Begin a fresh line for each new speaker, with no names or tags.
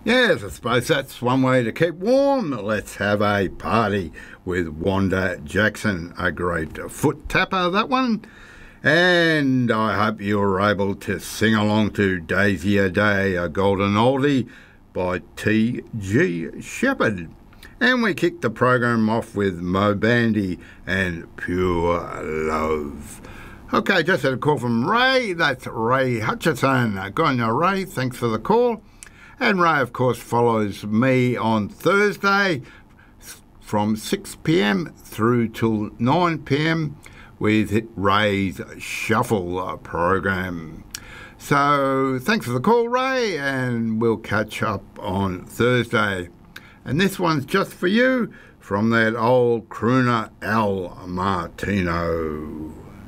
Yes, I suppose that's one way to keep warm. Let's have a party with Wanda Jackson, a great foot tapper, that one. And I hope you were able to sing along to Daisy a Day, a Golden Oldie by T.G. Shepherd. And we kicked the program off with Mo Bandy and Pure Love. Okay, just had a call from Ray. That's Ray Hutchison. Go on now, Ray. Thanks for the call. And Ray, of course, follows me on Thursday from 6 p.m. through till 9 p.m. with Ray's Shuffle program. So thanks for the call, Ray, and we'll catch up on Thursday. And this one's just for you from that old crooner Al Martino.